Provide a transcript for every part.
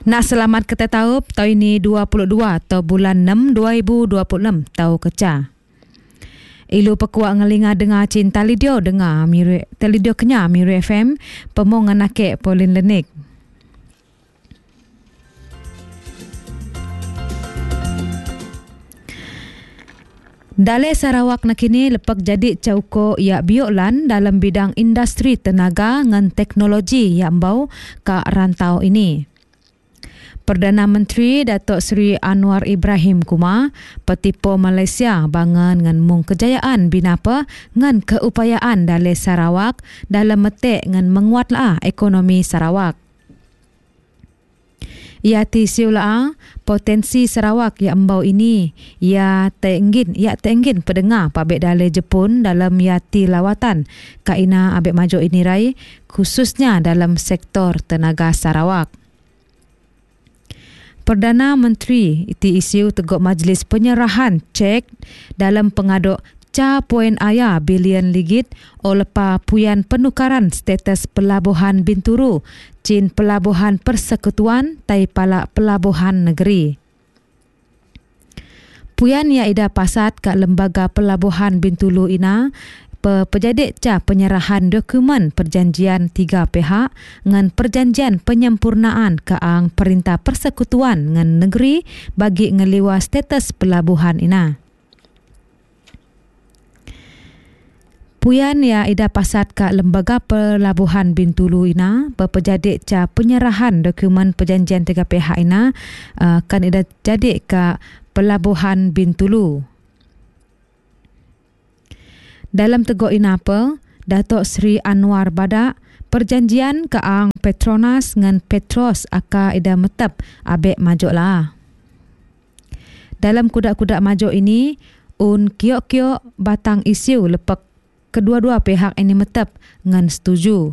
Nak selamat kita tahu tahun ini 22 atau bulan 6 2026 tahu keca. Ilu pekuak ngelinga dengar cinta lidio dengar Miru Telidio Kenya Miru FM pemong anake Polin Lenik. Dale Sarawak nakini lepak jadi cauko ya bioklan dalam bidang industri tenaga ngan teknologi yang bau ke rantau ini. Perdana Menteri Datuk Seri Anwar Ibrahim Kuma petipo Malaysia bangan ngan mung kejayaan binapa ngan keupayaan Dale Sarawak dalam metek ngan menguatlah ekonomi Sarawak. Ia tisiula potensi Sarawak yang embau ini ia tenggin pendengar pabek Dale Jepun dalam yati lawatan kaina abek maju ini rai khususnya dalam sektor tenaga Sarawak. Perdana Menteri iti isu teguk majlis penyerahan cek dalam pengaduk ca.aya bilion ligit olepa puyan penukaran status pelabuhan Bintulu cin pelabuhan persekutuan tai palak pelabuhan negeri. Puyan ia ida pasat kat lembaga pelabuhan Bintulu ina pejadik ca penyerahan dokumen perjanjian tiga pihak ngan perjanjian penyempurnaan keang perintah persekutuan ngan negeri bagi ngeliwa status pelabuhan ina. Puyan ya ida pasat ke lembaga pelabuhan Bintulu ina pejadik ca penyerahan dokumen perjanjian tiga pihak ina kan ida jadi ke pelabuhan Bintulu. Dalam teguk inapa, Datuk Seri Anwar Badak perjanjian keang Petronas ngan Petros aka ida metep abek majuk lah. Dalam kudak-kudak majuk ini, kiok-kiok batang isu lepak kedua-dua pihak ini metep ngan setuju.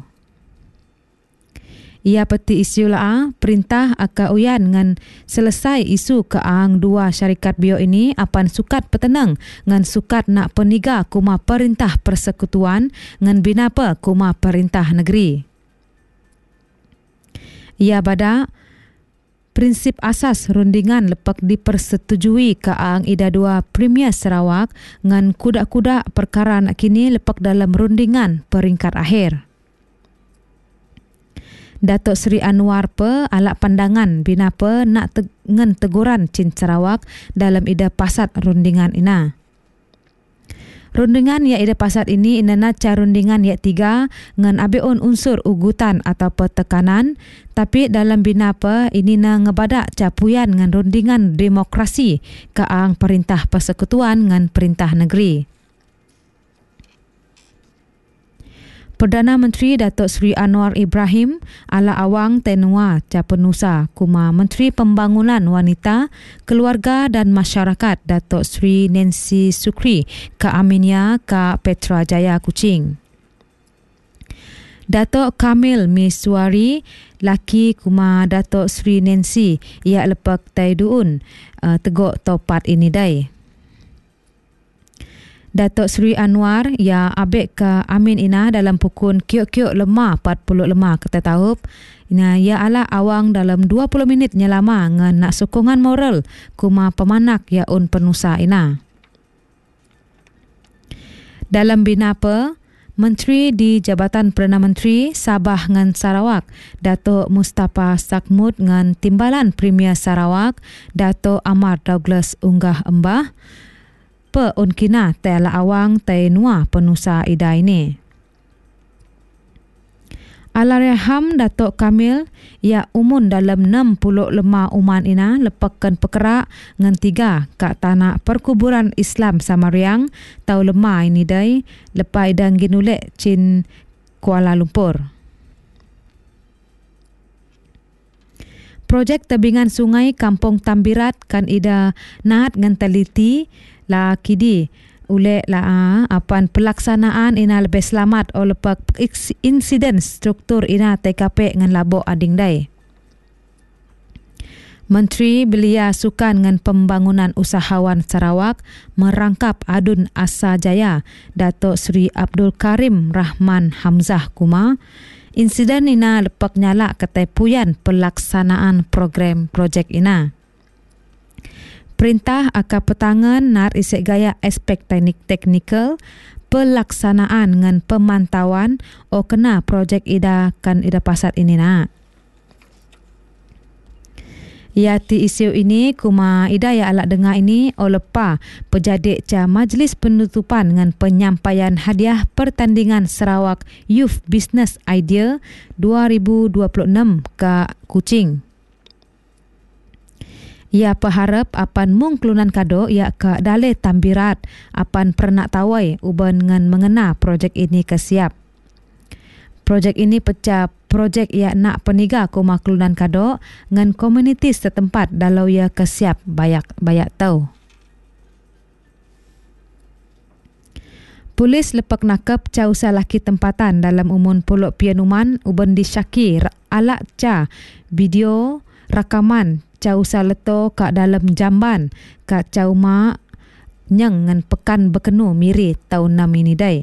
Ia peti isu lah perintah aka uyan ngan selesai isu keang dua syarikat bio ini apan sukat petenang ngan sukat nak peniga kuma perintah persekutuan ngan binapa kuma perintah negeri. Ia bada prinsip asas rundingan lepak dipersetujui keang ida dua Premier Sarawak ngan kuda-kuda perkara nak kini lepak dalam rundingan peringkat akhir. Datuk Seri Anwar alak pandangan binapa nak ngan teguran cin Sarawak dalam ida pasat rundingan ina. Rundingan ya ida pasat ini inana ca rundingan ya tiga ngan abeun unsur ugutan atau tekanan tapi dalam binapa ini na ngebadak capuyan ngan rundingan demokrasi keang perintah persekutuan ngan perintah negeri. Perdana Menteri Datuk Seri Anwar Ibrahim ala awang tenua ca penusa kuma Menteri Pembangunan Wanita, Keluarga dan Masyarakat Datuk Seri Nancy Sukri ke Aminia ke Petrajaya Kuching. Datuk Kamil Miswari laki kuma Datuk Seri Nancy ia lepak taiduun teguk topat ini dai. Datuk Seri Anwar ya abek ke Amin ina dalam pukul kiok-kiok lemah 40 lemah kita tahu ina ya ala awang dalam 20 minit nyelama ngan nak sokongan moral kuma pemanak ya un penusa ina. Dalam binapa Menteri di Jabatan Perdana Menteri Sabah ngan Sarawak Datuk Mustafa Sakmud ngan Timbalan Premier Sarawak Datuk Amar Douglas Unggah Embah unkina tela awang nua penusa ida ini. Alareham Datuk Kamil ya umun dalam 65 uman ina lepakkan pekerak ngan tiga kat tanah perkuburan Islam Samariang tau lemah ini dai lepai dan ginulek cin Kuala Lumpur. Projek tebingan sungai Kampung Tambirat kan ida naat ngan teliti la kidi ule la apan pelaksanaan ina lebih selamat oleh insiden struktur ina TKP ngan labo ading dai. Menteri Belia Sukan ngan Pembangunan Usahawan Sarawak merangkap Adun Asa Jaya Datuk Seri Abdul Karim Rahman Hamzah Kuma Insiden ina lepak nyala ketepuyan pelaksanaan program projek ina. Perintah akan petangan nar isik gaya aspek teknikal pelaksanaan dengan pemantauan kena projek ida kan ida pasat ini na. Ya ti isu ini kuma ida ya alak dengar ini lepa pejadik ca majlis penutupan dengan penyampaian hadiah pertandingan Sarawak Youth Business Idea 2026 ke Kuching. Ia berharap apan mung kelunan kado ia ke dalih tambirat apan pernah tawai uban dengan mengena projek ini ke siap. Projek ini pecah projek ia nak peniga kuma kelunan kado dengan komuniti setempat dalau ia ke siap bayak tahu. Polis lepak nakap ca usah laki tempatan dalam umun Pulau Pianuman uban disyaki alak ca video rakaman ca usah leto kat dalam jamban kat ca uma nyeng ngan pekan bekenu Miri tahun 6 ini dai.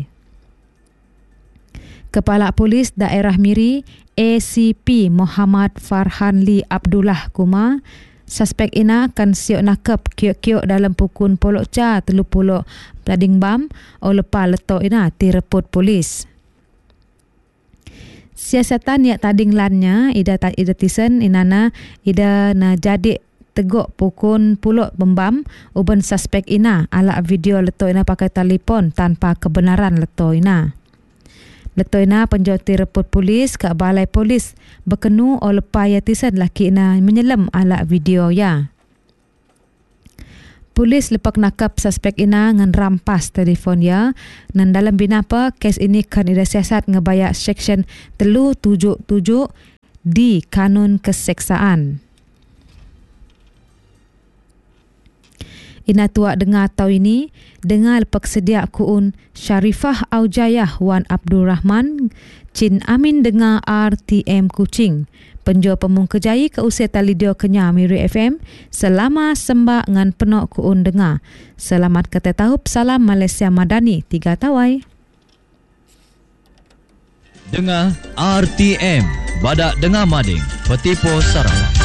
Kepala Polis Daerah Miri ACP Muhammad Farhan Lee Abdullah kuma suspek ina kan siok nakap kiok-kiok dalam pukun polok ca 30 Plading Bam lepa leto ina direput polis. Siasatan yang tading lannya ida tisen inana ida na jadi teguk pukun puluk bembam uban suspek ina ala video leto ina pakai telefon tanpa kebenaran leto ina. Leto ina penjoti reput polis ke balai polis berkenu lepa ya tisen laki ina menyelam ala video ya. Polis lepak nakap suspek ina ngan rampas telefon ya. Dan dalam binapa kes ini kan ida siasat ngebayak seksyen 377 di Kanun Keseksaan. Ina tuak dengar tau ini, dengar lepak sedia kuun Syarifah Aujayah Wan Abdul Rahman, Cin Amin dengar RTM Kuching. Penjual pemung kejai ke usia talidio kenya Miri FM selama sembah ngan penok kuun dengar. Selamat ketetahup salam Malaysia Madani 3 tawai. Dengar RTM Badak Dengar Mading Petipo Sarawak.